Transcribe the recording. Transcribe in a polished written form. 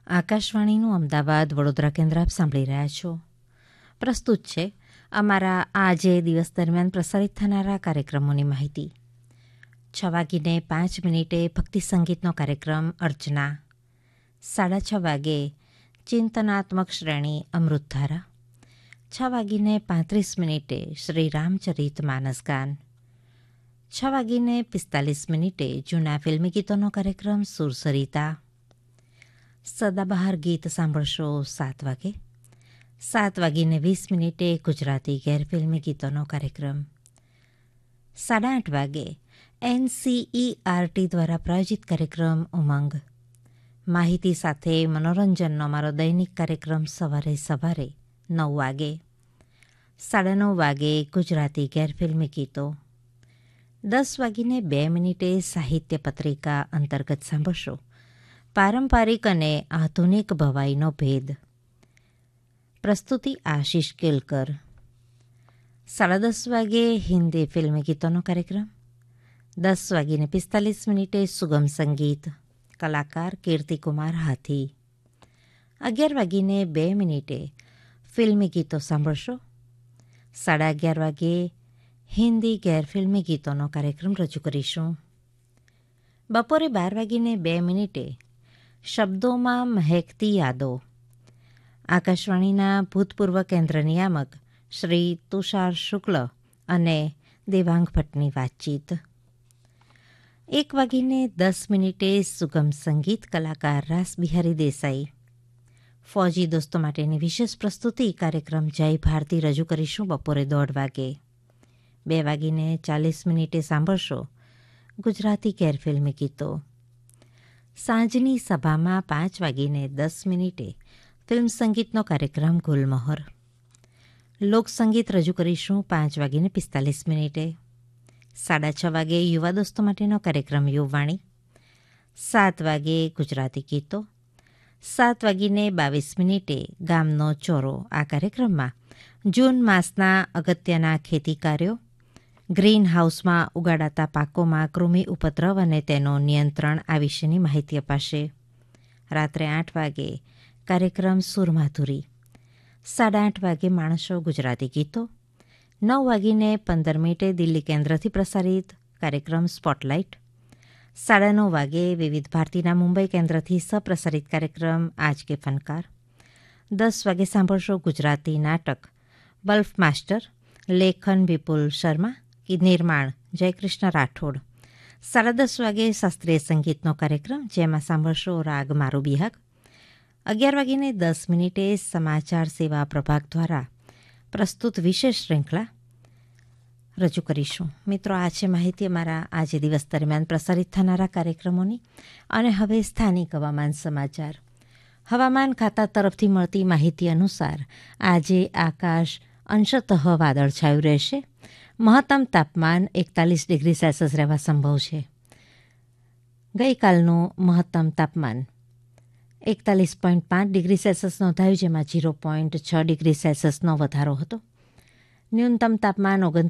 આકાશવાણીનું અમદાવાદ વડોદરા કેન્દ્ર આપ સાંભળી રહ્યા છો. પ્રસ્તુત છે અમારા આજે દિવસ દરમિયાન પ્રસારિત થનારા કાર્યક્રમોની માહિતી. 6:05 ભક્તિ સંગીતનો કાર્યક્રમ અર્ચના. 6:30 વાગે ચિંતનાત્મક શ્રેણી અમૃતધારા. 6:35 શ્રી રામચરિત માનસ ગાન. 6:45 જૂના ફિલ્મી ગીતોનો કાર્યક્રમ સુરસરિતા. સદાબહાર ગીત સાંભળશો 7 વાગે. 7:20 ગુજરાતી ગેરફિલ્મી ગીતોનો કાર્યક્રમ. 8:30 વાગે NCERT દ્વારા પ્રાયોજિત કાર્યક્રમ ઉમંગ. માહિતી સાથે મનોરંજનનો અમારો દૈનિક કાર્યક્રમ સવારે 9 વાગે. 9:30 વાગે ગુજરાતી ગેરફિલ્મી ગીતો. 10:02 સાહિત્ય પત્રિકા અંતર્ગત સાંભળશો પારંપરિક અને આધુનિક ભવાઈનો ભેદ. પ્રસ્તુતિ આશિષ કેલકર. 10:30 વાગે હિન્દી ફિલ્મી ગીતોનો કાર્યક્રમ. 10:45 સુગમ સંગીત. કલાકાર કીર્તિકુમાર હાથી. 11:02 ફિલ્મી ગીતો સાંભળશો. 11:30 વાગે હિન્દી ગેરફિલ્મી ગીતોનો કાર્યક્રમ રજૂ કરીશું. બપોરે 12:02 શબ્દોમાં મહેકતી યાદો. આકાશવાણીના ભૂતપૂર્વ કેન્દ્ર નિયામક શ્રી તુષાર શુક્લ અને દેવાંગ ભટ્ટની વાતચીત. 1:10 સુગમ સંગીત. કલાકાર રાસ બિહારી દેસાઈ. ફૌજી દોસ્તો માટેની વિશેષ પ્રસ્તુતિ કાર્યક્રમ જય ભારતી રજૂ કરીશું બપોરે 1:30 વાગે. 2:40 સાંભળશો ગુજરાતી ગેરફિલ્મી ગીતો. સાંજની સભામાં 5:10 ફિલ્મ સંગીતનો કાર્યક્રમ ગુલમોહર. લોકસંગીત રજૂ કરીશું 5:45. 6:30 વાગે યુવા દોસ્તો માટેનો કાર્યક્રમ યુવાણી. 7 વાગે ગુજરાતી ગીતો. 7:22 ગામનો ચોરો. આ કાર્યક્રમમાં જૂન માસના અગત્યના ખેતી કાર્યો, ગ્રીન હાઉસમાં ઉગાડાતા પાકોમાં કૃમિ ઉપદ્રવ અને તેનું નિયંત્રણ આ વિશેની માહિતી અપાશે. રાત્રે 8 વાગે કાર્યક્રમ સુરમાધુરી. 8:30 વાગે માણસો ગુજરાતી ગીતો. 9:15 દિલ્હી કેન્દ્રથી પ્રસારિત કાર્યક્રમ સ્પોટલાઇટ. 9:30 વાગે વિવિધ ભારતીના મુંબઈ કેન્દ્રથી સપ્રસારિત કાર્યક્રમ આજ કે ફનકાર. 10 વાગે સાંભળશો ગુજરાતી નાટક બલ્ફ માસ્ટર. લેખન વિપુલ શર્મા. નિર્માણ જયકૃષ્ણ રાઠોડ. 10:30 વાગે શાસ્ત્રીય સંગીતનો કાર્યક્રમ જેમાં સાંભળશો રાગ મારો બિહાગ. 11:10 સમાચાર સેવા પ્રભાગ દ્વારા પ્રસ્તુત વિશેષ શ્રૃંખલા રજૂ કરીશું. મિત્રો, આ છે માહિતી અમારા આજે દિવસ દરમિયાન પ્રસારિત થનારા કાર્યક્રમોની. અને હવે સ્થાનિક હવામાન સમાચાર. હવામાન ખાતા તરફથી મળતી માહિતી અનુસાર આજે આકાશ અંશતઃ વાદળછાયું રહેશે. મહત્તમ તાપમાન 41°C રહેવા સંભવ છે. ગઈકાલનું મહત્તમ તાપમાન 41.5°C નોંધાયું, જેમાં 0.6°C વધારો હતો. ન્યૂનતમ તાપમાન